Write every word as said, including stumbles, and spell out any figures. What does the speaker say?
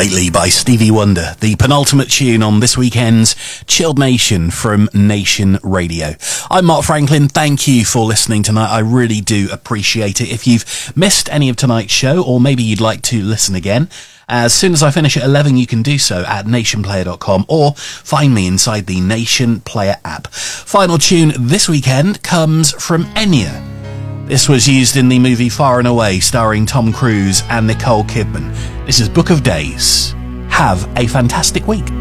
Lately by Stevie Wonder, the penultimate tune on this weekend's Chilled Nation from Nation Radio. I'm Mark Franklin. Thank you for listening tonight. I really do appreciate it. If you've missed any of tonight's show, or maybe you'd like to listen again, as soon as I finish at eleven, you can do so at nation player dot com or find me inside the Nation Player app. Final tune this weekend comes from Enya. This was used in the movie Far and Away, starring Tom Cruise and Nicole Kidman. This is Book of Days. Have a fantastic week.